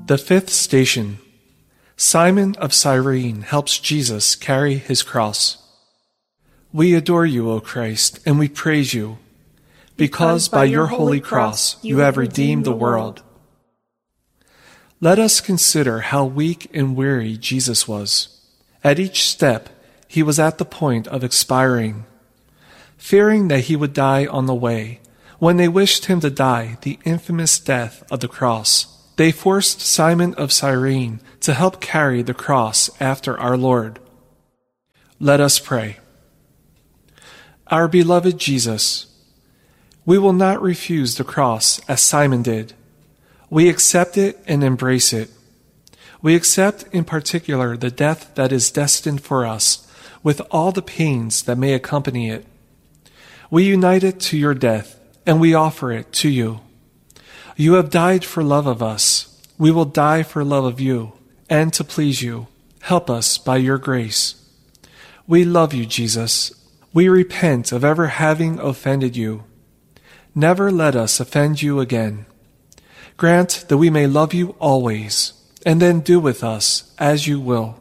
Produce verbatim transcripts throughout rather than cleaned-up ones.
The fifth station. Simon of Cyrene helps Jesus carry his cross. We adore you, O Christ, and we praise you, because by your holy cross you have redeemed the world. Let us consider how weak and weary Jesus was. At each step, he was at the point of expiring. Fearing that he would die on the way, when they wished him to die the infamous death of the cross, they forced Simon of Cyrene to help carry the cross after our Lord. Let us pray. Our beloved Jesus, we will not refuse the cross as Simon did. We accept it and embrace it. We accept in particular the death that is destined for us, with all the pains that may accompany it. We unite it to your death, and we offer it to you. You have died for love of us. We will die for love of you, and to please you. Help us by your grace. We love you, Jesus. We repent of ever having offended you. Never let us offend you again. Grant that we may love you always, and then do with us as you will.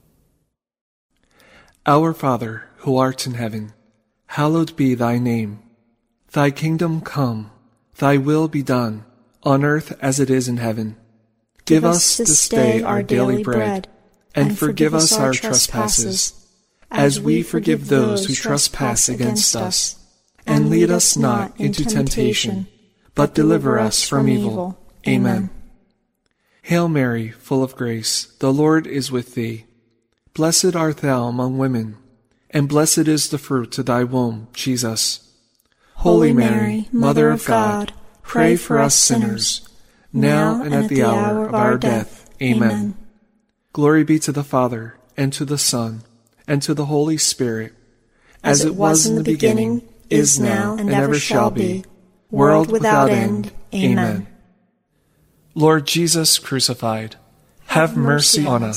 Our Father, who art in heaven, hallowed be thy name. Thy kingdom come, thy will be done, on earth as it is in heaven. Give us this day our daily bread, and forgive us our trespasses, as we forgive those who trespass against us. And lead us not into temptation, but deliver us from evil. Amen. Hail Mary, full of grace, the Lord is with thee. Blessed art thou among women, and blessed is the fruit of thy womb, Jesus. Holy Mary, Mother of God, pray for us sinners, now and at the hour of our death. Amen. Glory be to the Father, and to the Son, and to the Holy Spirit, as it was in the beginning, is now, and ever shall be, world without end. Amen. Lord Jesus crucified, have mercy on us.